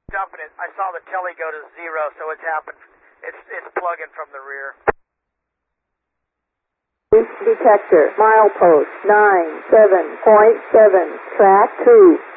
Dumping it. I saw the telly go to 0, so it's happened. It's plugging from the rear. Detector, milepost 97.7, track 2.